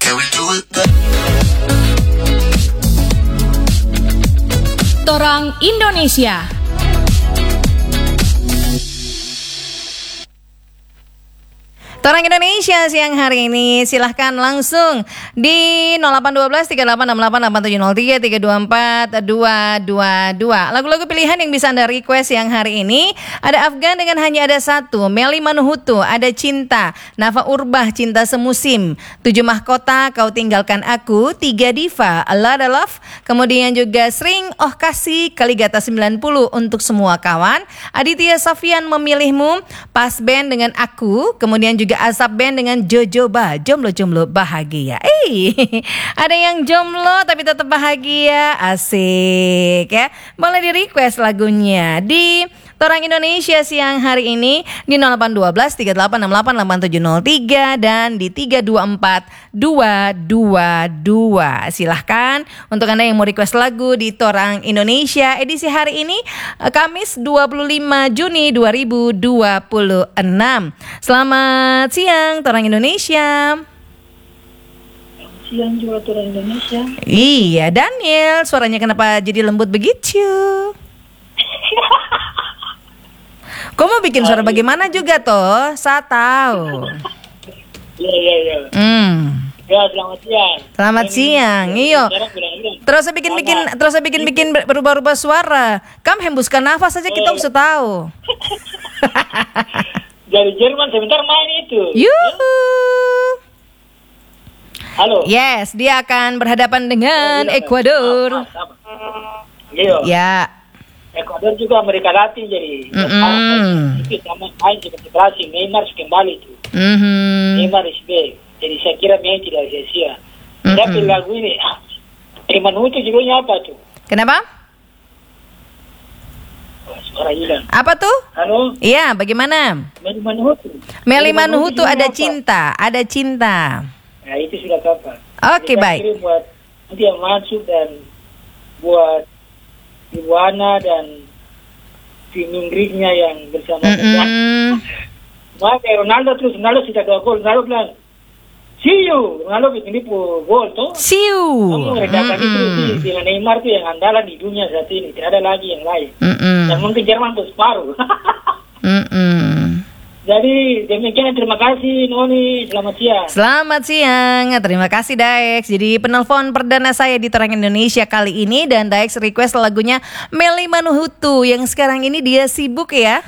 Torang Indonesia. Torang Indonesia siang hari ini silahkan langsung di 0812 3868 8703 324 222. Lagu-lagu pilihan yang bisa Anda request siang hari ini ada Afgan dengan Hanya Ada Satu, Melly Manuhutu, Ada Cinta, Nafa Urbah, Cinta Semusim, 7 Mahkota, Kau Tinggalkan Aku, 3 Diva, A Lot of Love, kemudian juga Sring, Oh Kasih, Kaligata 90 untuk semua kawan, Aditya Safian Memilihmu, Pas Band dengan Aku, kemudian juga Asap Band dengan Jojoba, Jomblo-jomblo bahagia. Ada yang jomblo tapi tetap bahagia, asik ya. Boleh di request lagunya di Torang Indonesia siang hari ini di 0812 3868 8703 dan di 324 222. Silahkan untuk Anda yang mau request lagu di Torang Indonesia edisi hari ini Kamis 25 Juni 2026. Selamat siang Torang Indonesia. Siang juga Torang Indonesia. Iya, Daniel, suaranya kenapa jadi lembut begitu? Kau mau bikin suara bagaimana juga toh? Saya tahu. Iya. Ya, selamat siang. Selamat siang. Iyo. Terus saya bikin berubah-ubah suara. Kamu hembuskan nafas saja kita bisa tahu. Dari Jerman sebentar main itu. Yuhu. Halo. Yes, dia akan berhadapan dengan Ekuador. Iya. Ya. Ekuador juga Amerika Latin jadi. Itu sama main seperti Brasil, Neymar kembali itu. Neymar is back. Jadi saya kira main tidak sia-sia. Tapi lagu ini, Manuhutu judulnya apa tuh? Kenapa? Suara hilang. Apa tuh? Halo. Iya, bagaimana? Melly Manuhutu Ada Cinta, Ada Cinta. Nah itu sudah kapan? Oke, baik. Kirim buat nanti yang masuk dan buat Iwana dan tim Inggrisnya yang bersama Maka Ronaldo sudah 2 gol. Ronaldo bilang, see you. Ronaldo bikin gol tuh. See you. Kamu redakan itu dengan Neymar tuh yang andalan di dunia saat ini. Tidak ada lagi yang lain. Dan mungkin Jerman tuh separuh. Jadi demikian, terima kasih Noni, selamat siang. Selamat siang, terima kasih Daex. Jadi penelpon perdana saya di Torang Indonesia kali ini dan Daex request lagunya Melly Manuhutu yang sekarang ini dia sibuk ya.